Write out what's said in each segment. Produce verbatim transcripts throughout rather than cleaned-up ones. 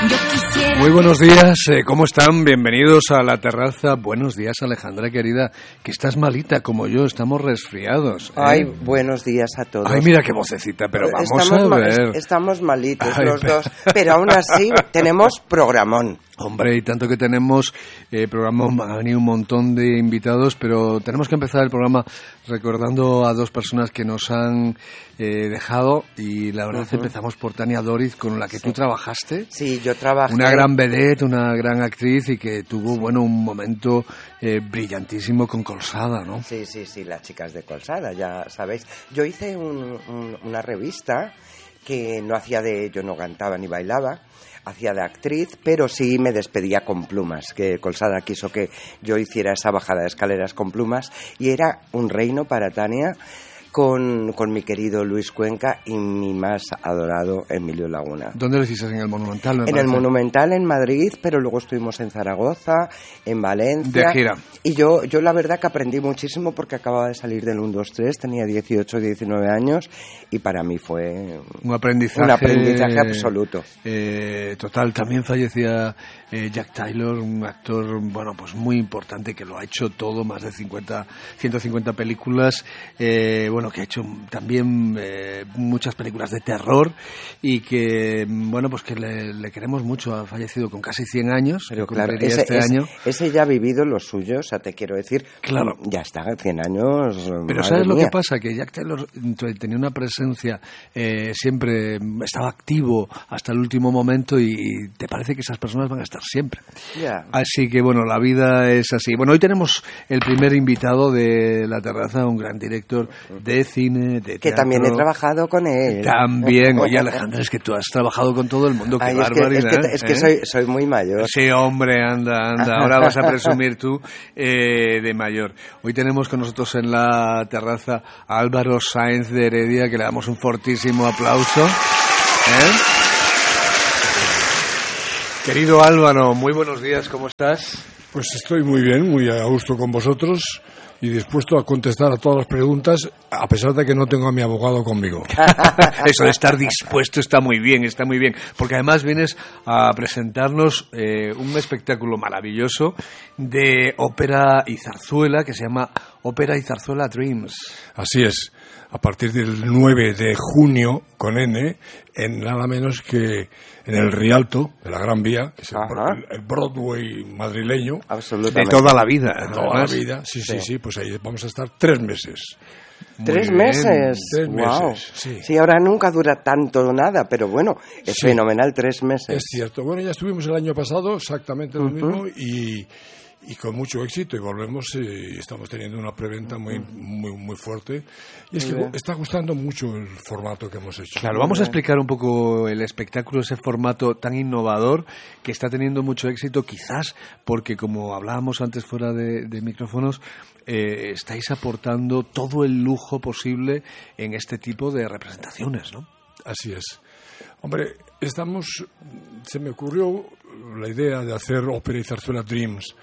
Muy buenos días, eh, ¿cómo están? Bienvenidos a La Terraza. Buenos días, Alejandra, querida, que estás malita como yo, estamos resfriados, ¿eh? Ay, buenos días a todos. Ay, mira qué vocecita, pero vamos estamos a ver. Ma- estamos malitos Ay, los pero... dos, pero aún así tenemos programón. Hombre, y tanto que tenemos eh, programa, ha venido un montón de invitados, pero tenemos que empezar el programa recordando a dos personas que nos han eh, dejado, y la verdad uh-huh. empezamos por Tania Doriz, con la que sí. tú trabajaste. Sí, yo trabajé. Una gran vedette, una gran actriz, y que tuvo, bueno, un momento eh, brillantísimo con Colsada, ¿no? Sí, sí, sí, las chicas de Colsada, ya sabéis. Yo hice un, un, una revista que no hacía de... yo no cantaba ni bailaba, hacía de actriz, pero sí me despedía con plumas, que Colsada quiso que yo hiciera esa bajada de escaleras con plumas, y era un reino para Tania, con, con mi querido Luis Cuenca y mi más adorado Emilio Laguna. ¿Dónde lo hiciste? ¿En el Monumental? En el Monumental en Madrid, pero luego estuvimos en Zaragoza, en Valencia. De gira. Y yo, yo la verdad que aprendí muchísimo, porque acababa de salir del uno dos tres, tenía dieciocho, diecinueve años, y para mí fue un aprendizaje, un aprendizaje absoluto. Eh, total, también fallecía eh, Jack Taylor, un actor, bueno, pues muy importante, que lo ha hecho todo, más de cincuenta, ciento cincuenta películas, eh, bueno, que ha hecho también eh, muchas películas de terror, y que, bueno, pues que le, le queremos mucho. Ha fallecido con casi cien años, pero claro, ese, este ese, año. ese ya ha vivido lo suyo, o sea, te quiero decir, claro, ya está, cien años. Pero ¿sabes lo que pasa? Que Jack Taylor tenía una presencia, eh, siempre estaba activo hasta el último momento, y te parece que esas personas van a estar siempre. Yeah. Así que, bueno, la vida es así. Bueno, hoy tenemos el primer invitado de La Terraza, un gran director de cine, de teatro. Que también he trabajado con él. También. Oye, Alejandra, es que tú has trabajado con todo el mundo. Qué Ay, barbaridad. Es que, es que, es que ¿eh? soy, soy muy mayor. Sí, hombre, anda, anda. Ahora vas a presumir tú eh, de mayor. Hoy tenemos con nosotros en La Terraza a Álvaro Sáenz de Heredia, que le damos un fortísimo aplauso. ¿Eh? Querido Álvaro, muy buenos días, ¿cómo estás? Pues estoy muy bien, muy a gusto con vosotros y dispuesto a contestar a todas las preguntas, a pesar de que no tengo a mi abogado conmigo. Eso de estar dispuesto está muy bien, está muy bien, porque además vienes a presentarnos eh, un espectáculo maravilloso de ópera y zarzuela que se llama Ópera y Zarzuela Dreams. Así es, a partir del nueve de junio, con N, en nada menos que en el Rialto de la Gran Vía, que es el, el Broadway madrileño. Absolutamente. De toda la vida. De toda la vida, sí, sí, sí, sí, pues ahí vamos a estar tres meses. ¿Tres meses? Tres wow. meses, sí. Sí, ahora nunca dura tanto nada, pero bueno, es sí. fenomenal, tres meses. Es cierto. Bueno, ya estuvimos el año pasado, exactamente lo uh-huh. mismo, y... y con mucho éxito, y volvemos y estamos teniendo una preventa muy muy muy fuerte, y es que está gustando mucho el formato que hemos hecho. Claro, vamos a explicar un poco el espectáculo, ese formato tan innovador que está teniendo mucho éxito, quizás porque, como hablábamos antes fuera de, de micrófonos, eh, estáis aportando todo el lujo posible en este tipo de representaciones, ¿no? Así es. Hombre, estamos, se me ocurrió la idea de hacer Ópera y Zarzuela Dreams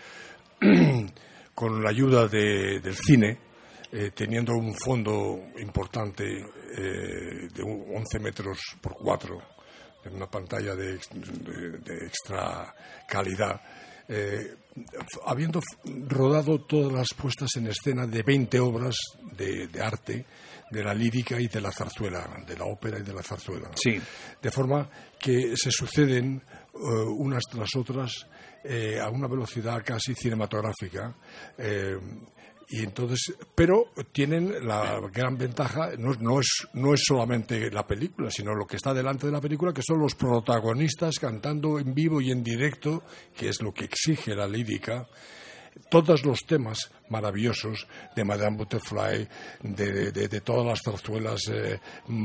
con la ayuda de, del cine, eh, teniendo un fondo importante eh, de once metros por cuatro, de una pantalla de, de, de extra calidad, eh, habiendo rodado todas las puestas en escena de veinte obras de, de arte, de la lírica y de la zarzuela, de la ópera y de la zarzuela. Sí. De forma que se suceden uh, unas tras otras, Eh, a una velocidad casi cinematográfica, eh, y entonces, pero tienen la gran ventaja, no, no es no es solamente la película, sino lo que está delante de la película, que son los protagonistas cantando en vivo y en directo, que es lo que exige la lírica. Todos los temas maravillosos de Madame Butterfly, de, de, de, de todas las zarzuelas eh,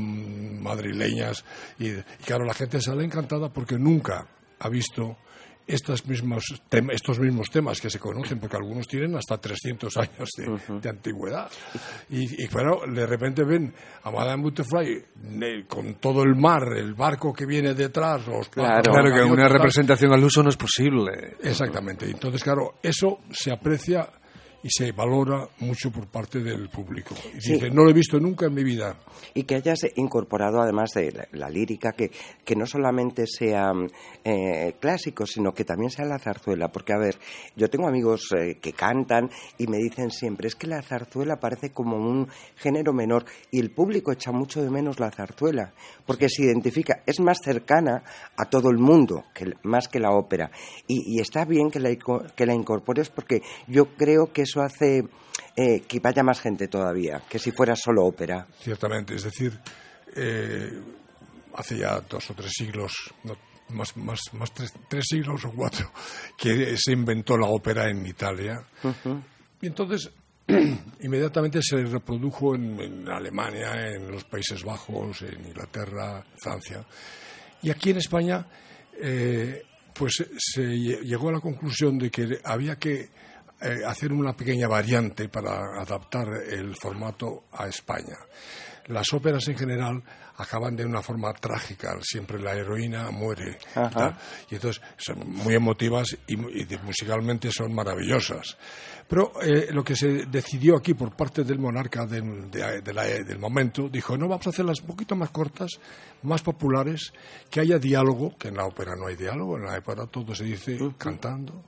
madrileñas, y, y claro, la gente sale encantada porque nunca ha visto Estas mismas tem- estos mismos temas que se conocen, porque algunos tienen hasta trescientos años de, uh-huh. de antigüedad. Y, y bueno, de repente ven a Madame Butterfly ne, con todo el mar, el barco que viene detrás. Los claro, claro que una representación al uso no es posible. Exactamente. Entonces, claro, eso se aprecia y se valora mucho por parte del público. Y Sí. dice, no lo he visto nunca en mi vida. Y que hayas incorporado, además de la, la lírica, que, que no solamente sea eh, clásico, sino que también sea la zarzuela. Porque, a ver, yo tengo amigos eh, que cantan y me dicen siempre, es que la zarzuela parece como un género menor, y el público echa mucho de menos la zarzuela, porque se identifica, es más cercana a todo el mundo, que, más que la ópera. Y, y está bien que la, que la incorpores, porque yo creo que eso hace eh, que vaya más gente todavía, que si fuera solo ópera. Ciertamente, es decir, eh, hace ya dos o tres siglos, no, más, más, más tres, tres siglos o cuatro, que se inventó la ópera en Italia. Uh-huh. Y entonces, inmediatamente se reprodujo en, en Alemania, en los Países Bajos, en Inglaterra, Francia. Y aquí en España, eh, pues se llegó a la conclusión de que había que eh, hacer una pequeña variante para adaptar el formato a España. Las óperas en general acaban de una forma trágica, siempre la heroína muere. Y, tal. Y entonces son muy emotivas y, y de, musicalmente son maravillosas. Pero eh, lo que se decidió aquí por parte del monarca de, de, de la, del momento, dijo, no, vamos a hacerlas un poquito más cortas, más populares, que haya diálogo, que en la ópera no hay diálogo, en la ópera todo se dice uh-huh. cantando,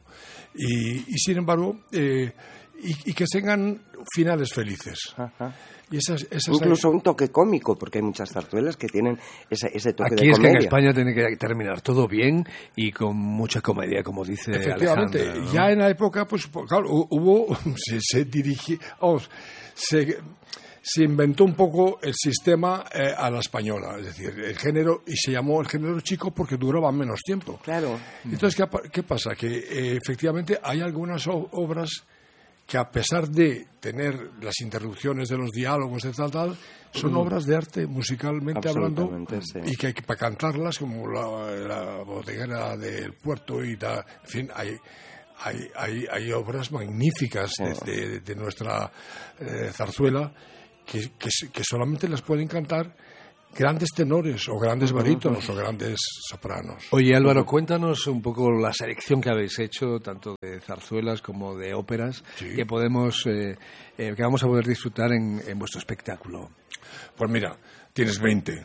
y, y sin embargo, eh, y, y que tengan finales felices. Uh-huh. Y esas, esas Incluso hay... un toque cómico, porque hay muchas zarzuelas que tienen ese, ese toque Aquí de es comedia. que en España tiene que terminar todo bien y con mucha comedia, como dice Efectivamente, Alejandra, ¿no? Ya en la época, pues claro, hubo, se, se dirigió, oh, se, se inventó un poco el sistema eh, a la española, es decir, el género, y se llamó el género chico porque duraba menos tiempo. Claro. Entonces, ¿qué, qué pasa? Que eh, efectivamente hay algunas obras que, a pesar de tener las interrupciones de los diálogos de tal, tal, son mm. obras de arte musicalmente hablando, sí. y que hay que, para cantarlas, como la, la bodeguera del puerto y tal, en fin, hay... Hay, hay, hay obras magníficas sí. de, de, de nuestra eh, zarzuela que, que, que solamente las pueden cantar grandes tenores o grandes barítonos uh-huh. o grandes sopranos. Oye, Álvaro, cuéntanos un poco la selección que habéis hecho, tanto de zarzuelas como de óperas, sí. que podemos eh, eh, que vamos a poder disfrutar en, en vuestro espectáculo. Pues mira, tienes veinte.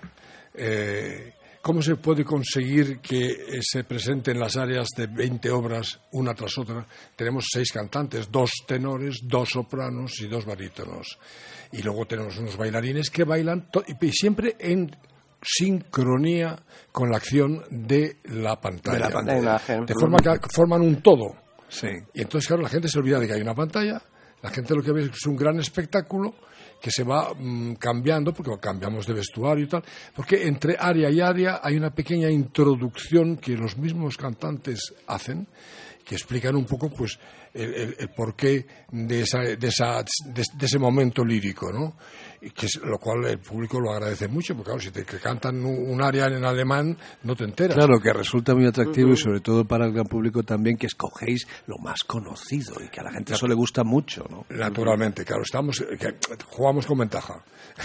Eh, ¿Cómo se puede conseguir que se presenten las áreas de veinte obras una tras otra? Tenemos seis cantantes, dos tenores, dos sopranos y dos barítonos. Y luego tenemos unos bailarines que bailan to- y siempre en sincronía con la acción de la pantalla. De la pantalla. La imagen. De forma que forman un todo. Sí. Y entonces, claro, la gente se olvida de que hay una pantalla, la gente lo que ve es un gran espectáculo que se va mmm, cambiando, porque cambiamos de vestuario y tal, porque entre área y área hay una pequeña introducción que los mismos cantantes hacen, que explican un poco pues el, el, el porqué de, esa, de, esa, de, de ese momento lírico, ¿no? Y que es, lo cual el público lo agradece mucho, porque claro, si te que cantan un área en alemán no te enteras. Claro, que resulta muy atractivo uh-huh. y sobre todo para el gran público también, que escogéis lo más conocido y que a la gente eso le gusta mucho, ¿no? Naturalmente, claro, estamos que jugamos con ventaja.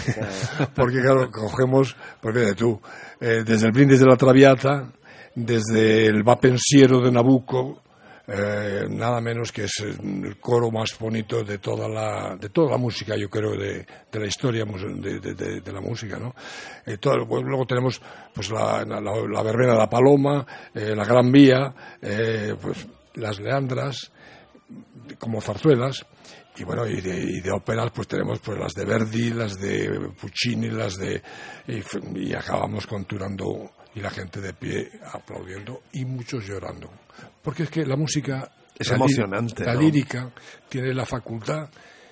Porque claro, cogemos, pues mira tú, eh, desde el Brindis de la Traviata, desde el Va Pensiero de Nabucco, Eh, nada menos que es el coro más bonito de toda la de toda la música, yo creo, de, de la historia de, de, de, de la música, ¿no? Eh, todo, pues, luego tenemos pues la, la, la verbena de la Paloma, eh, la Gran Vía, eh, pues las Leandras como zarzuelas. Y bueno, y de, y de óperas pues tenemos pues las de Verdi, las de Puccini, las de y, y acabamos con Turandot y la gente de pie aplaudiendo y muchos llorando, porque es que la música es la emocionante, la ¿no? lírica tiene la facultad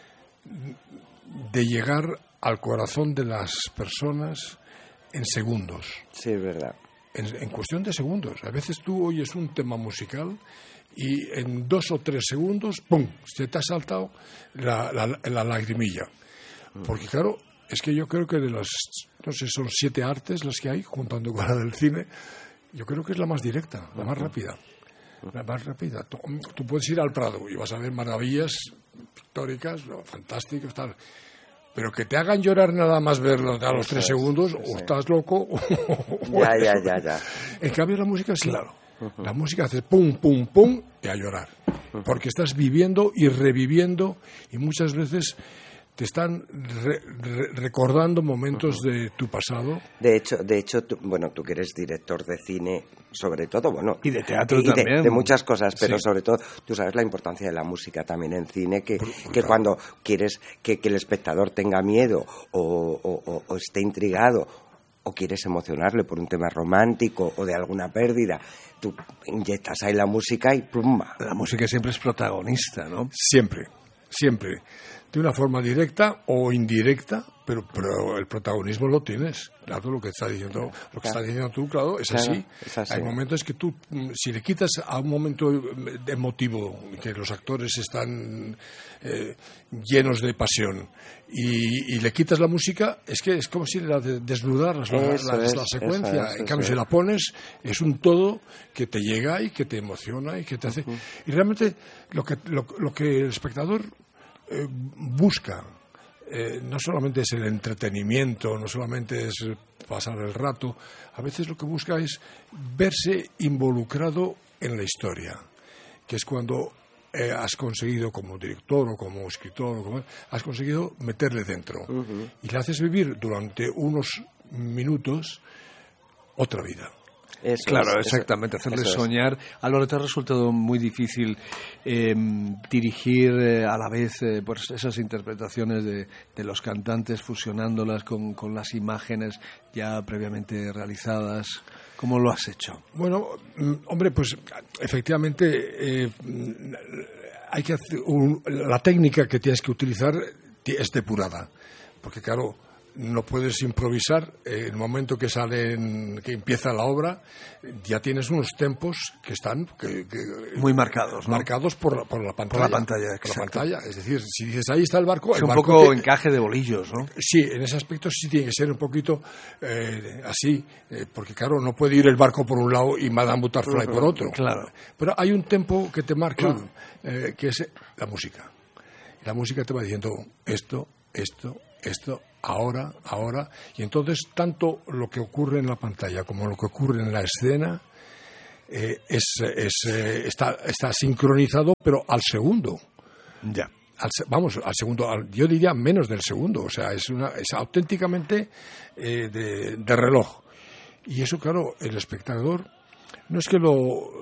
de llegar al corazón de las personas en segundos. Sí, es verdad. En, en cuestión de segundos. A veces tú oyes un tema musical y en dos o tres segundos, ¡pum!, se te ha saltado la, la, la lagrimilla. Porque claro, es que yo creo que de las, no sé, son siete artes las que hay, juntando con la del cine, yo creo que es la más directa, la más rápida. La más rápida. Tú, tú puedes ir al Prado y vas a ver maravillas pictóricas, fantásticas, tal. Pero que te hagan llorar nada más verlo a los tres segundos, o estás loco, o... Ya, ya, ya, ya. En cambio la música sí. Claro. La música hace pum, pum, pum, y a llorar. porque estás viviendo y reviviendo, y muchas veces te están re, re, recordando momentos uh-huh. de tu pasado. De hecho, de hecho, tú, bueno, tú que eres director de cine, sobre todo, bueno, y de teatro y también, de, de muchas cosas, pero sí. sobre todo, tú sabes la importancia de la música también en cine, que, que cuando quieres que, que el espectador tenga miedo o, o, o, o esté intrigado, o quieres emocionarle por un tema romántico o de alguna pérdida, tú inyectas ahí la música y ¡pum! La música siempre es protagonista, ¿no? Siempre, siempre. De una forma directa o indirecta, pero, pero el protagonismo lo tienes. Claro, lo que está diciendo, lo que claro. estás diciendo tú, claro, es, claro, así. es así. Hay momentos que tú, si le quitas a un momento emotivo, que los actores están eh, llenos de pasión, y, y le quitas la música, es que es como si la de desnudaras la, la, es, la secuencia. Es, en cambio, es. si la pones, es un todo que te llega y que te emociona y que te hace... Uh-huh. Y realmente lo que, lo, lo que el espectador eh, busca, eh, no solamente es el entretenimiento, no solamente es pasar el rato, a veces lo que busca es verse involucrado en la historia, que es cuando eh, has conseguido como director o como escritor, o como, has conseguido meterle dentro uh-huh. y le haces vivir durante unos minutos otra vida. Eso claro, es, exactamente, eso, hacerle eso soñar. Es. Álvaro, ¿te ha resultado muy difícil eh, dirigir eh, a la vez eh, pues esas interpretaciones de, de los cantantes, fusionándolas con, con las imágenes ya previamente realizadas? ¿Cómo lo has hecho? Bueno, hombre, pues efectivamente eh, hay que hacer un, la técnica que tienes que utilizar es depurada, porque claro, no puedes improvisar. En el momento que sale en, que empieza la obra, ya tienes unos tempos que están que, que, muy marcados, ¿no? marcados por la, por la pantalla. Por la pantalla, por la pantalla. Es decir, si dices ahí está el barco, es el un barco poco te, encaje de bolillos, ¿no? Sí, en ese aspecto sí tiene que ser un poquito eh, así, eh, porque claro, no puede ir el barco por un lado y Madame Butterfly uh-huh. por otro. Claro. Pero hay un tempo que te marca, uh-huh. eh, que es la música. La música te va diciendo esto, esto, esto, ahora, ahora, y entonces tanto lo que ocurre en la pantalla como lo que ocurre en la escena eh, es, es, eh, está, está sincronizado, pero al segundo. Ya. Al, vamos, al segundo, al, yo diría menos del segundo, o sea, es, una, es auténticamente eh, de, de reloj. Y eso, claro, el espectador no es que lo,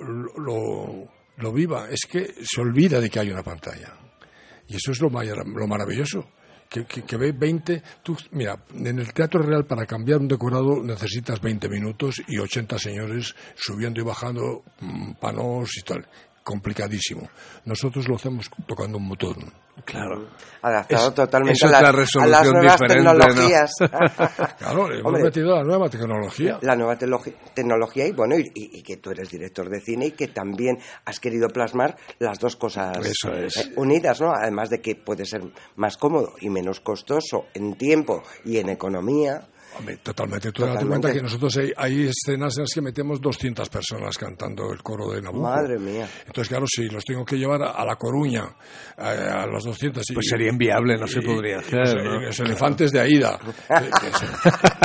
lo, lo viva, es que se olvida de que hay una pantalla. Y eso es lo, lo maravilloso. Que, que, que ve veinte... Tú, mira, en el Teatro Real para cambiar un decorado necesitas veinte minutos y ochenta señores subiendo y bajando mmm, panos y tal. Complicadísimo. Nosotros lo hacemos tocando un botón. Claro. Adaptado es, totalmente es a, la, resolución a las nuevas tecnologías. ¿No? Claro, hemos Hombre, metido la nueva tecnología. La nueva te- tecnología y bueno, y, y, y que tú eres director de cine y que también has querido plasmar las dos cosas Eso es. eh, unidas, ¿no? Además de que puede ser más cómodo y menos costoso en tiempo y en economía. Hombre, totalmente. Tú date cuenta que nosotros hay, hay escenas en las que metemos doscientas personas cantando el coro de Nabucco. Madre mía. Entonces, claro, si los tengo que llevar a, a La Coruña, a, a las doscientas... Pues y, sería inviable, no y, se podría y, hacer. Y los, ¿no? los elefantes de Aida, que, que, se,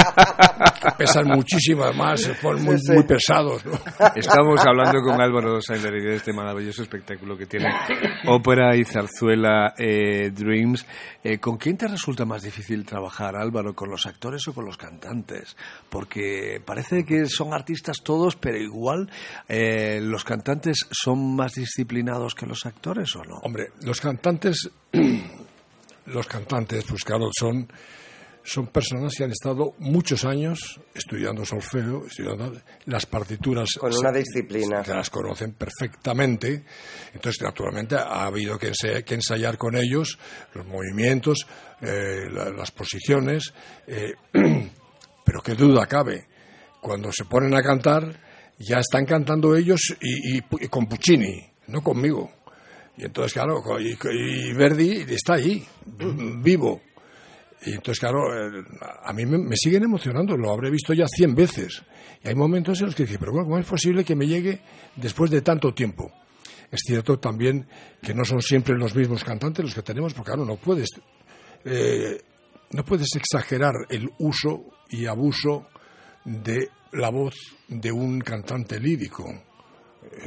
que pesan muchísimo, además, son muy, sí, sí. muy pesados, ¿no? Estamos hablando con Álvaro Sainz-Larigue de este maravilloso espectáculo que tiene Ópera y Zarzuela eh, Dreams. Eh, ¿Con quién te resulta más difícil trabajar, Álvaro? ¿Con los actores o con los cantantes? Porque parece que son artistas todos, pero igual eh, los cantantes son más disciplinados que los actores, ¿o no? Hombre, los cantantes, los cantantes, pues claro, son, son personas que han estado muchos años estudiando solfeo, estudiando las partituras. Con una disciplina. Que las conocen perfectamente. Entonces, naturalmente, ha habido que, que ensayar con ellos los movimientos, eh, la, las posiciones. Eh, Pero qué duda cabe, cuando se ponen a cantar, ya están cantando ellos y, y, y con Puccini, no conmigo. Y entonces, claro, y, y Verdi está ahí, vivo. Y entonces, claro, a mí me, me siguen emocionando, lo habré visto ya cien veces. Y hay momentos en los que digo, pero bueno, ¿cómo es posible que me llegue después de tanto tiempo? Es cierto también que no son siempre los mismos cantantes los que tenemos, porque claro, no puedes... Eh, No puedes exagerar el uso y abuso de la voz de un cantante lírico. Eh,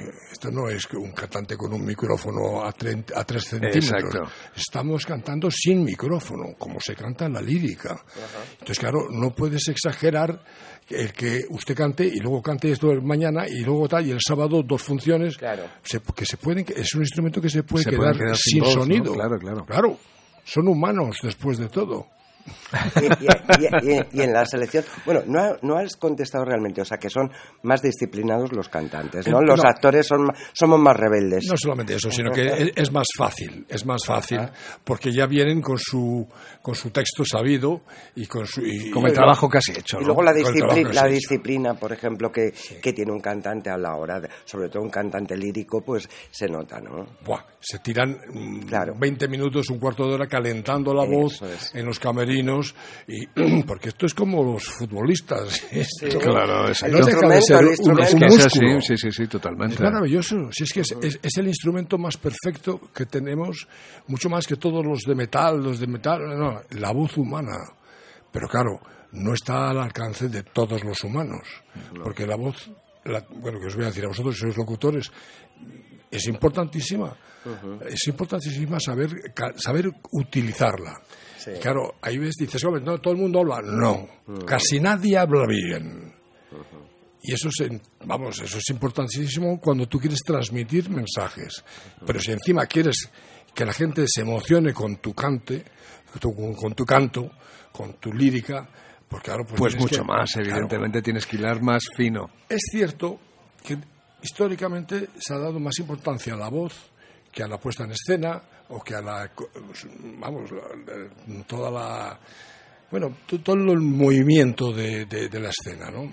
esto no es un cantante con un micrófono a, treinta, a tres centímetros. Exacto. Estamos cantando sin micrófono, como se canta en la lírica. Uh-huh. Entonces, claro, no puedes exagerar el que usted cante y luego cante esto mañana y luego tal, y el sábado dos funciones. Claro. Se, que se pueden, es un instrumento que se puede se quedar, quedar sin, sin voz, sonido. ¿no? Claro, claro. Claro, son humanos después de todo. Y, y, y, y, y en la selección, bueno, no, no has contestado realmente, o sea, que son más disciplinados los cantantes, ¿no? Los no, actores son somos más rebeldes. No solamente eso, sino que es, es más fácil, es más fácil, porque ya vienen con su con su texto sabido y con su y, con el y, trabajo casi hecho, ¿no? Y luego la disciplina, la hecho. disciplina, por ejemplo, que, sí. que tiene un cantante a la hora, de, sobre todo un cantante lírico, pues se nota, ¿no? Buah, se tiran claro. veinte minutos, un cuarto de hora calentando la voz es. en los camerinos. Y, porque esto es como los futbolistas. Sí, claro, es, no deja de ser un, un es que músculo. Sí, sí, sí, totalmente. Es maravilloso. Si es que es, es, es el instrumento más perfecto que tenemos, mucho más que todos los de metal, los de metal, no, la voz humana. Pero claro, no está al alcance de todos los humanos, no. porque la voz, la, bueno, que os voy a decir a vosotros, sois locutores, es importantísima. Uh-huh. Es importantísima saber saber utilizarla. Sí. Claro, ahí ves, dices, oh, no, todo el mundo habla. No, uh-huh. casi nadie habla bien. Uh-huh. Y eso es, vamos, eso es importantísimo cuando tú quieres transmitir mensajes. Uh-huh. Pero si encima quieres que la gente se emocione con tu cante, con, con tu canto, con tu lírica, pues claro, pues, pues mucho que, más, evidentemente claro, tienes que hilar más fino. Es cierto que históricamente se ha dado más importancia a la voz que a la puesta en escena o que a la, vamos, toda la, bueno, todo el movimiento de, de, de la escena, ¿no?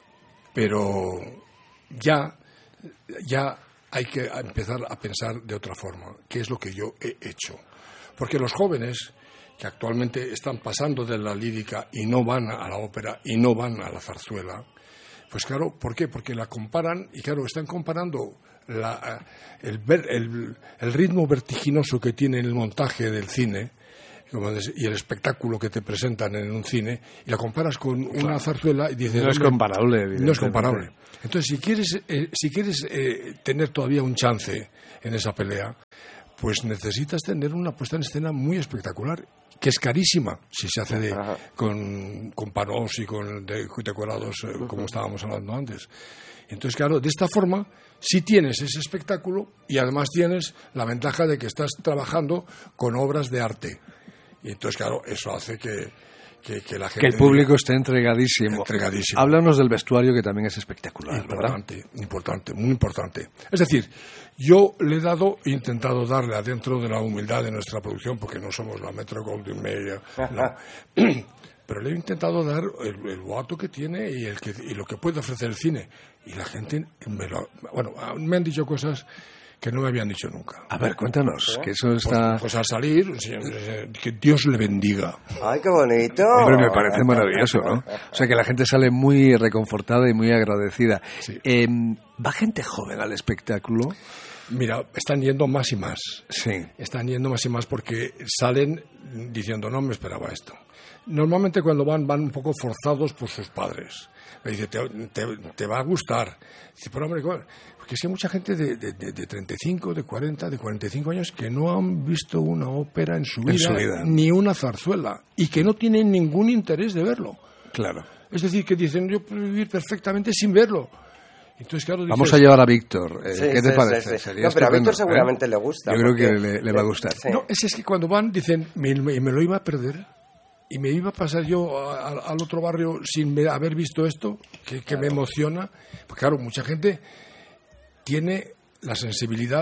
Pero ya, ya hay que empezar a pensar de otra forma, que es lo que yo he hecho. Porque los jóvenes que actualmente están pasando de la lírica y no van a la ópera y no van a la zarzuela, pues claro, ¿por qué? Porque la comparan y claro, están comparando la, el, el, el ritmo vertiginoso que tiene el montaje del cine y el espectáculo que te presentan en un cine y la comparas con una claro. zarzuela y dices... No es comparable. No es comparable. Entonces, si quieres, eh, si quieres eh, tener todavía un chance en esa pelea, pues necesitas tener una puesta en escena muy espectacular, que es carísima si se hace de, con, con panos y con de, decorados, eh, como estábamos hablando antes. Entonces, claro, de esta forma sí tienes ese espectáculo y además tienes la ventaja de que estás trabajando con obras de arte. Y entonces, claro, eso hace que, que, que la gente... Que el público diga, esté entregadísimo. entregadísimo. Háblanos del vestuario, que también es espectacular, Importante, ¿verdad? importante, muy importante. Es decir, yo le he dado, he intentado darle adentro de la humildad de nuestra producción, porque no somos la Metro Goldwyn Mayer, no. Pero le he intentado dar el, el boato que tiene y, el que, y lo que puede ofrecer el cine. Y la gente, me lo, bueno, me han dicho cosas que no me habían dicho nunca. A ver, cuéntanos, que eso está... Pues, pues al salir, que Dios le bendiga. ¡Ay, qué bonito! Hombre, me parece maravilloso, ¿no? O sea, que la gente sale muy reconfortada y muy agradecida. Sí. Eh, ¿Va gente joven al espectáculo? Mira, están yendo más y más. Sí. Están yendo más y más porque salen diciendo, no me esperaba esto. Normalmente cuando van, van un poco forzados por sus padres. Me dice, te, te, te va a gustar. Dice, pero hombre, porque es que hay mucha gente de, de, de, de treinta y cinco, de cuarenta, de cuarenta y cinco años que no han visto una ópera en su, vida, en su vida, ni una zarzuela, y que no tienen ningún interés de verlo. Claro. Es decir, que dicen, yo puedo vivir perfectamente sin verlo. Entonces, claro, dices, vamos a llevar a Víctor. Eh, sí, ¿Qué te sí, parece? Sí, sí. No, pero a Víctor seguramente ¿eh? le gusta. Yo creo porque... que le, le va a gustar. Sí. No, es, es que cuando van, dicen, me, me, me lo iba a perder. Y me iba a pasar yo a, a, al otro barrio sin ver, haber visto esto, que, que claro. me emociona. Pues claro, mucha gente tiene la sensibilidad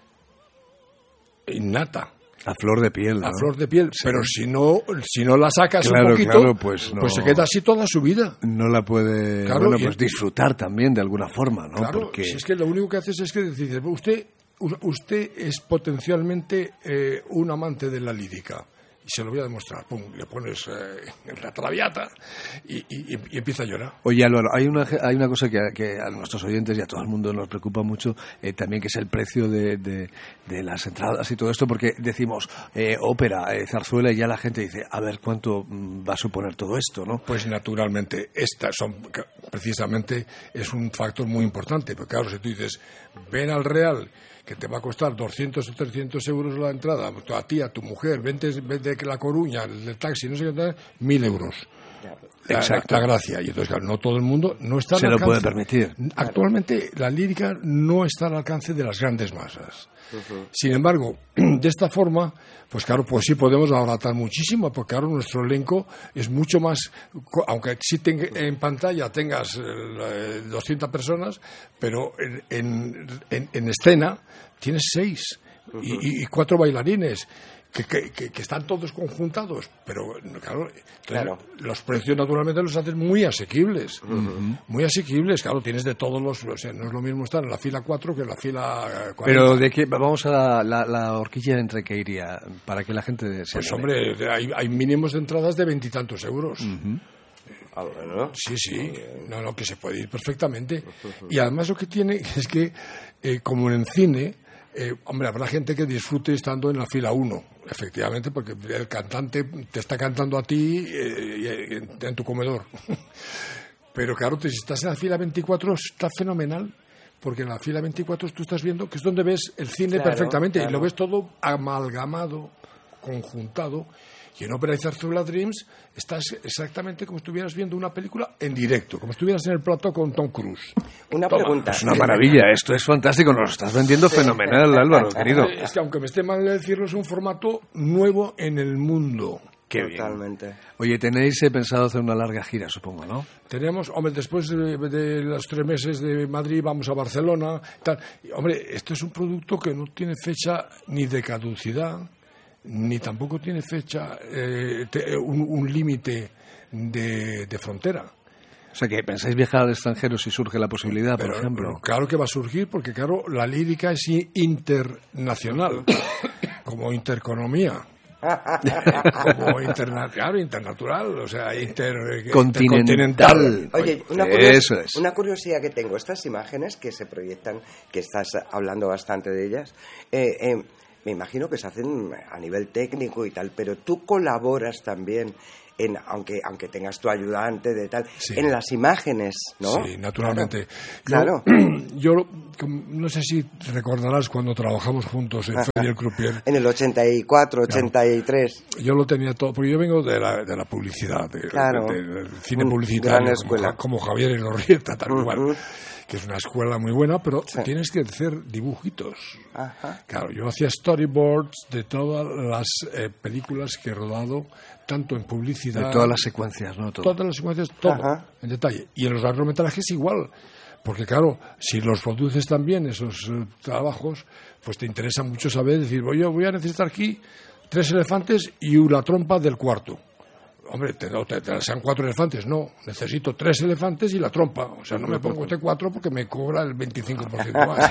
innata. A flor de piel, ¿no? A flor de piel, sí. Pero si no, si no la sacas claro, un poquito, claro, pues, no, pues se queda así toda su vida. No la puede claro, bueno, pues disfrutar también de alguna forma, ¿no? Claro, Porque... si es que lo único que haces es que decir, usted, usted es potencialmente eh, un amante de la lírica. y se lo voy a demostrar. Pum, le pones eh, la traviata y, y, y empieza a llorar. Oye, Álvaro, hay una, hay una cosa que, que a nuestros oyentes y a todo el mundo nos preocupa mucho, eh, también, que es el precio de, de, de las entradas y todo esto, porque decimos eh, ópera, eh, zarzuela, y ya la gente dice, a ver cuánto va a suponer todo esto, ¿no? Pues naturalmente, estas son, precisamente, es un factor muy importante, porque claro, si tú dices, ven al Real, que te va a costar doscientos o trescientos euros la entrada, a ti, a tu mujer, vente, vente de La Coruña, el taxi, no sé qué, mil euros. La, Exacto. La, la gracia. Y entonces, claro, no todo el mundo no está al se alcance. lo puede permitir. Actualmente, la lírica no está al alcance de las grandes masas. Uh-huh. Sin embargo, de esta forma, pues claro, pues sí podemos abaratar muchísimo, porque claro, nuestro elenco es mucho más, aunque sí ten, en pantalla tengas eh, doscientas personas, pero en, en, en, en escena tienes seis uh-huh. y, y cuatro bailarines. Que, que, que, que están todos conjuntados, pero claro, claro, los precios naturalmente los hacen muy asequibles, uh-huh. muy asequibles, claro, tienes de todos los, o sea, no es lo mismo estar en la fila cuatro que en la fila cuarenta. Pero de qué, vamos a la, la, la horquilla entre qué iría, para que la gente se Pues hombre, hay, hay mínimos de entradas de veintitantos euros. Uh-huh. Ah, bueno. Sí, sí, no, no, que se puede ir perfectamente. Uh-huh. Y además lo que tiene es que, eh, como en el cine, Eh, hombre, habrá gente que disfrute estando en la fila uno, efectivamente, porque el cantante te está cantando a ti eh, en, en tu comedor. Pero claro, si estás en la fila veinticuatro está fenomenal, porque en la fila veinticuatro tú estás viendo que es donde ves el cine claro, perfectamente, claro. Y lo ves todo amalgamado, conjuntado. Y en Ópera y Zarzuela Dreams estás exactamente como si estuvieras viendo una película en directo, como si estuvieras en el plató con Tom Cruise. Una Toma. pregunta. Es una maravilla, esto es fantástico, nos lo estás vendiendo sí. fenomenal, Álvaro, querido. Es que aunque me esté mal decirlo, es un formato nuevo en el mundo. Qué Totalmente. Bien. Oye, tenéis eh, pensado hacer una larga gira, supongo, ¿no? Tenemos, hombre, después de, de los tres meses de Madrid vamos a Barcelona. Tal. Y, hombre, esto es un producto que no tiene fecha ni de caducidad, ni tampoco tiene fecha, eh, te, un, un límite de, de frontera. O sea, que pensáis viajar al extranjero si surge la posibilidad, pero, por ejemplo. Pero claro que va a surgir, porque claro, la lírica es internacional, como intereconomía. Como interna claro, internatural, o sea, inter continental. Oye, una, curios es. una curiosidad que tengo, estas imágenes que se proyectan, que estás hablando bastante de ellas, eh, eh, me imagino que se hacen a nivel técnico y tal, pero tú colaboras también, en, aunque aunque tengas tu ayudante de tal, sí. en las imágenes, ¿no? Sí, naturalmente. Claro. Yo, yo no sé si recordarás cuando trabajamos juntos en Feria El Croupier. En el ochenta y cuatro, ochenta y tres. Claro. Yo lo tenía todo, porque yo vengo de la, de la publicidad, de, claro. de, de, del cine Un publicitario, como, como Javier Elorrieta, tal cual. Uh-huh. Que es una escuela muy buena, pero sí. tienes que hacer dibujitos. Ajá. Claro, yo hacía storyboards de todas las eh, películas que he rodado, tanto en publicidad... De todas las secuencias, ¿no? Todo. Todas las secuencias, todo, Ajá. en detalle. Y en los largometrajes igual, porque claro, si los produces también, esos eh, trabajos, pues te interesa mucho saber, decir, oye, voy a necesitar aquí tres elefantes y una trompa del cuarto. Hombre, te, te, te sean cuatro elefantes, no, necesito tres elefantes y la trompa, o sea, no me pongo este cuatro porque me cobra el veinticinco por ciento más.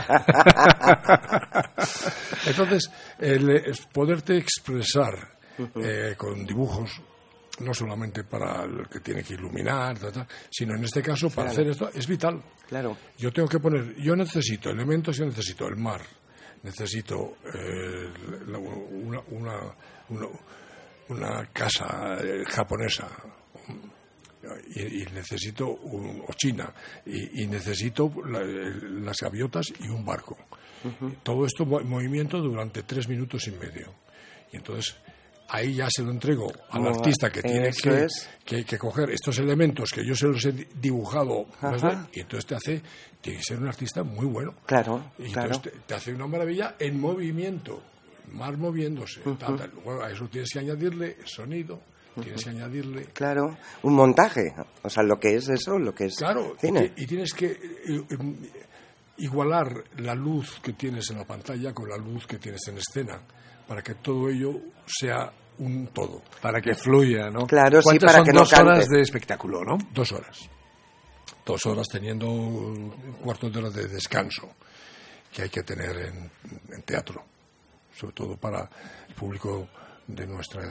Entonces, el, el poderte expresar eh, con dibujos, no solamente para el que tiene que iluminar, ta, ta, sino en este caso para claro. hacer esto, es vital. Claro. Yo tengo que poner, yo necesito elementos, yo necesito el mar, necesito eh, una... una, una una casa eh, japonesa y, y necesito un, o China y, y necesito la, las gaviotas y un barco. Uh-huh. Todo esto en movimiento durante tres minutos y medio. Y entonces ahí ya se lo entrego al no, artista que tiene que, es. que, que coger estos elementos que yo se los he dibujado y entonces te hace, tiene que ser un artista muy bueno. Claro, y claro. entonces te, te hace una maravilla en movimiento. Mar moviéndose, uh-huh. tal, tal. Bueno, a eso tienes que añadirle sonido, uh-huh. tienes que añadirle... Claro, un montaje, o sea, lo que es eso, lo que es claro, cine. Y, y tienes que eh, igualar la luz que tienes en la pantalla con la luz que tienes en escena, para que todo ello sea un todo. Para que fluya, ¿no? Claro, sí, para son que dos no cante. horas de espectáculo, ¿no? Dos horas. Dos horas teniendo un cuarto de hora de descanso que hay que tener en, en teatro. Sobre todo para el público de nuestra edad.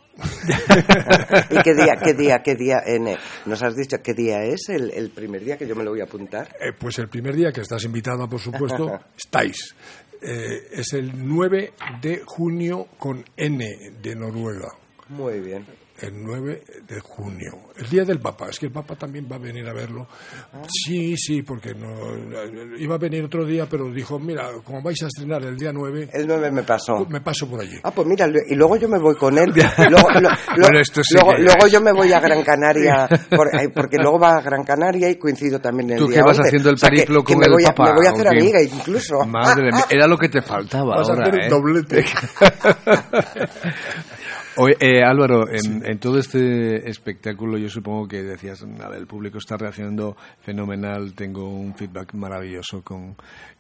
¿Y qué día, qué día, qué día? En, ¿Nos has dicho qué día es el, el primer día que yo me lo voy a apuntar? Eh, pues el primer día, que estás invitada, por supuesto, estáis. Eh, es el nueve de junio con N de Noruega. Muy bien. El nueve de junio, el día del Papa. Es que el Papa también va a venir a verlo. Ah. Sí, sí, porque no iba a venir otro día, pero dijo, mira, como vais a estrenar el día nueve... El nueve me pasó. Me paso por allí. Ah, pues mira, y luego yo me voy con él. Luego, lo, lo, bueno, esto sí luego, que... luego yo me voy a Gran Canaria, por, porque luego va a Gran Canaria y coincido también en el ¿Tú día qué vas once. haciendo el periplo o sea, que, con que el me voy Papa? A, me voy a hacer okay. amiga incluso. Madre mía, era lo que te faltaba vas ahora, a hacer ¿eh? doblete. Oye, eh, Álvaro, en, sí. en todo este espectáculo yo supongo que decías, a ver, el público está reaccionando fenomenal, tengo un feedback maravilloso con,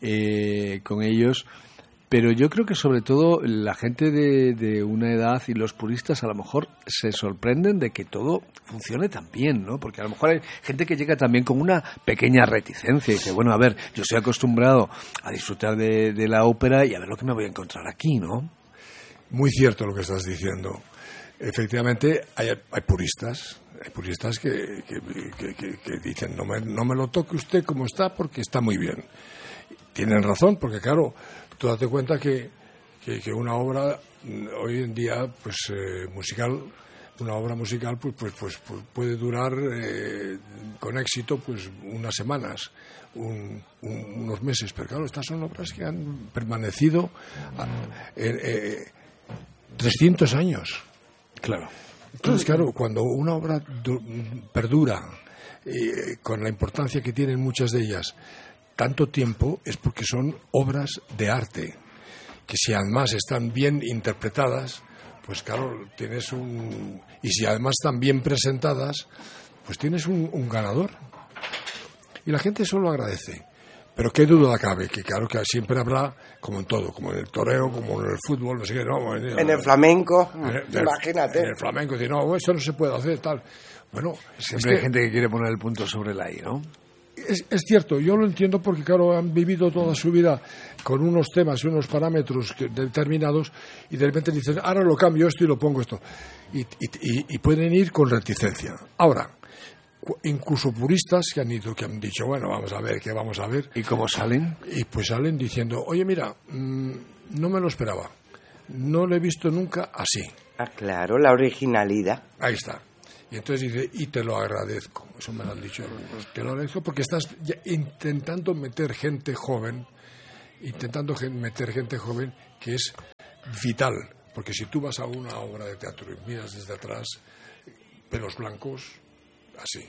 eh, con ellos, pero yo creo que sobre todo la gente de, de una edad y los puristas a lo mejor se sorprenden de que todo funcione tan bien, ¿no? Porque a lo mejor hay gente que llega también con una pequeña reticencia y dice, bueno, a ver, yo estoy acostumbrado a disfrutar de, de la ópera y a ver lo que me voy a encontrar aquí, ¿no? Muy cierto lo que estás diciendo. Efectivamente, hay, hay puristas, hay puristas que, que, que, que, que dicen, no me, no me lo toque usted como está porque está muy bien. Tienen razón, porque claro, tú date cuenta que, que, que una obra hoy en día, pues eh, musical, una obra musical, pues, pues, pues, pues puede durar eh, con éxito, pues unas semanas. Un, un, unos meses, pero claro, estas son obras que han permanecido a, eh, eh, trescientos años. Claro. Entonces, claro, cuando una obra du- perdura, eh, con la importancia que tienen muchas de ellas, tanto tiempo, es porque son obras de arte, que si además están bien interpretadas, pues claro, tienes un... Y si además están bien presentadas, pues tienes un, un ganador. Y la gente eso lo agradece. Pero qué duda cabe, que claro que siempre habrá, como en todo, como en el toreo, como en el fútbol, no sé qué, no. En, en el flamenco, en el, imagínate. En el flamenco, dice, no, esto no se puede hacer, tal. Bueno, siempre es hay gente que quiere poner el punto sobre la I, ¿no? Es, es cierto, yo lo entiendo porque, claro, han vivido toda su vida con unos temas y unos parámetros que, determinados y de repente dicen, ahora lo cambio esto y lo pongo esto. Y, y, y, y pueden ir con reticencia. Ahora, incluso puristas que han ido, que han dicho, bueno, vamos a ver, ¿qué vamos a ver? ¿Y cómo salen? Y pues salen diciendo, oye, mira, mmm, no me lo esperaba, no lo he visto nunca así. Ah, claro, la originalidad. Ahí está. Y entonces dice, y te lo agradezco, eso me lo han dicho, te lo agradezco porque estás ya intentando meter gente joven, intentando meter gente joven que es vital, porque si tú vas a una obra de teatro y miras desde atrás, pelos blancos, así,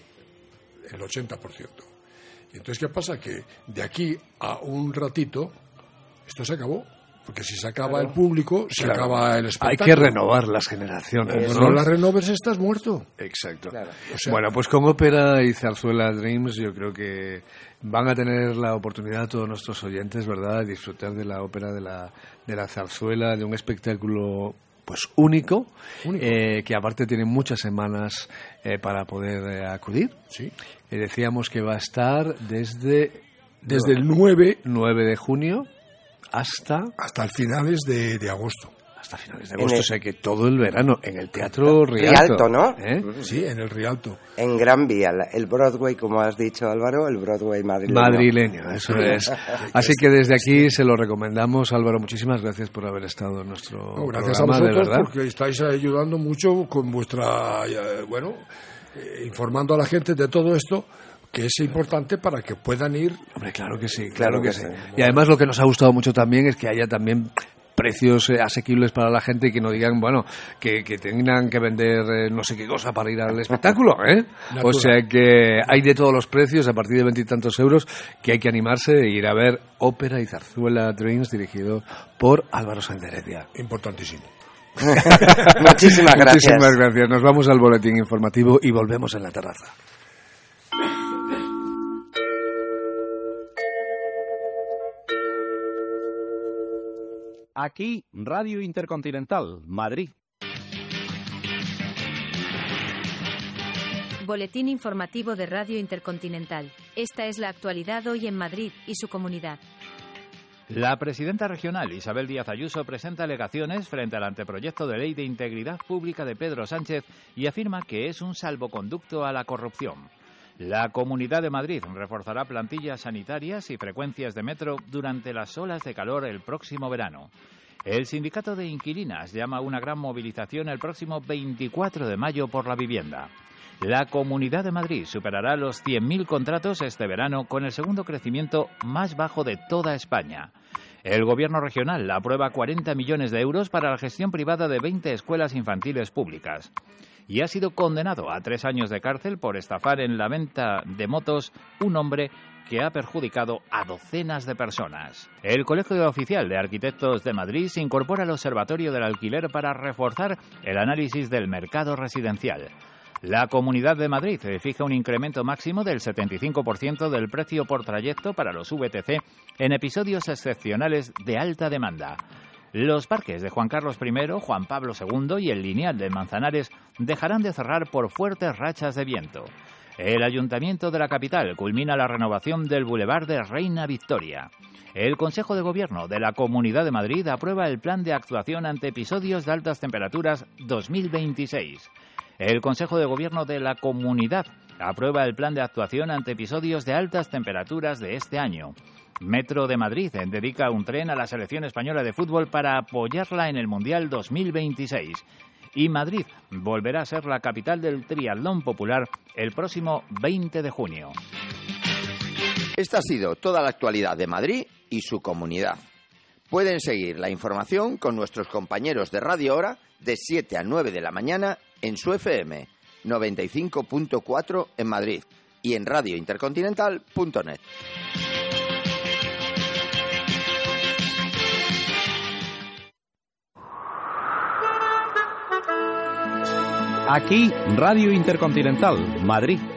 el ochenta por ciento. Y entonces, ¿qué pasa? Que de aquí a un ratito, esto se acabó. Porque si se acaba claro. el público, se claro. acaba el espectáculo. Hay que renovar las generaciones. Como no las renoves, estás muerto. Exacto. Claro. O sea, bueno, pues con Ópera y Zarzuela Dreams yo creo que van a tener la oportunidad todos nuestros oyentes, ¿verdad?, de disfrutar de la ópera, de la, de la zarzuela, de un espectáculo pues único, único. Eh, que aparte tiene muchas semanas eh, para poder eh, acudir. Sí. Eh, decíamos que va a estar desde... Desde el nueve de junio hasta... Hasta finales de, de agosto. Hasta finales de agosto, el... o sea que todo el verano en el Teatro Rialto. Rialto, ¿no? ¿Eh? Sí, en el Rialto. En Gran Vía, el Broadway, como has dicho, Álvaro, el Broadway madrileño. Madrileño, eso es. Así que desde aquí se lo recomendamos. Álvaro, muchísimas gracias por haber estado en nuestro no, gracias programa, a vosotros, de verdad. Porque estáis ayudando mucho con vuestra... Bueno, eh, informando a la gente de todo esto, que es importante para que puedan ir. Hombre, claro que sí, claro, claro que, que sí. sí. Y además lo que nos ha gustado mucho también es que haya también precios eh, asequibles para la gente y que no digan, bueno, que, que tengan que vender eh, no sé qué cosa para ir al espectáculo, ¿eh? O sea que hay de todos los precios, a partir de veintitantos euros, que hay que animarse e ir a ver Ópera y Zarzuela Dreams, dirigido por Álvaro Sáenz de Heredia. Importantísimo. Muchísimas gracias. Muchísimas gracias. Nos vamos al boletín informativo y volvemos en la terraza. Aquí, Radio Intercontinental, Madrid. Boletín informativo de Radio Intercontinental. Esta es la actualidad hoy en Madrid y su comunidad. La presidenta regional Isabel Díaz Ayuso presenta alegaciones frente al anteproyecto de ley de integridad pública de Pedro Sánchez y afirma que es un salvoconducto a la corrupción. La Comunidad de Madrid reforzará plantillas sanitarias y frecuencias de metro durante las olas de calor el próximo verano. El sindicato de inquilinas llama a una gran movilización el próximo veinticuatro de mayo por la vivienda. La Comunidad de Madrid superará los cien mil contratos este verano con el segundo crecimiento más bajo de toda España. El Gobierno regional aprueba cuarenta millones de euros para la gestión privada de veinte escuelas infantiles públicas. Y ha sido condenado a tres años de cárcel por estafar en la venta de motos un hombre que ha perjudicado a docenas de personas. El Colegio Oficial de Arquitectos de Madrid se incorpora al Observatorio del Alquiler para reforzar el análisis del mercado residencial. La Comunidad de Madrid fija un incremento máximo del setenta y cinco por ciento del precio por trayecto para los V T C en episodios excepcionales de alta demanda. Los parques de Juan Carlos primero, Juan Pablo segundo y el Lineal de Manzanares dejarán de cerrar por fuertes rachas de viento. El Ayuntamiento de la capital culmina la renovación del Boulevard de Reina Victoria. El Consejo de Gobierno de la Comunidad de Madrid aprueba el Plan de Actuación ante Episodios de Altas Temperaturas dos mil veintiséis. El Consejo de Gobierno de la Comunidad aprueba el Plan de Actuación ante Episodios de Altas Temperaturas de este año. Metro de Madrid dedica un tren a la selección española de fútbol para apoyarla en el Mundial dos mil veintiséis. Y Madrid volverá a ser la capital del triatlón popular el próximo veinte de junio. Esta ha sido toda la actualidad de Madrid y su comunidad. Pueden seguir la información con nuestros compañeros de Radio Hora de siete a nueve de la mañana en su F M noventa y cinco punto cuatro en Madrid y en radio intercontinental punto net. Aquí, Radio Intercontinental, Madrid.